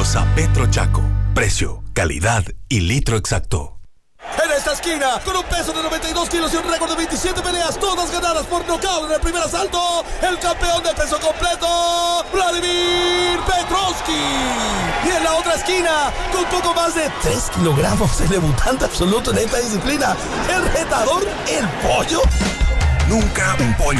Bienvenidos a Petro Chaco. Precio, calidad y litro exacto. En esta esquina, con un peso de 92 kilos y un récord de 27 peleas, todas ganadas por nocaut en el primer asalto, el campeón de peso completo, Vladimir Petrovsky. Y en la otra esquina, con poco más de 3 kilogramos, el debutante absoluto en esta disciplina, el retador, el pollo. Nunca un pollo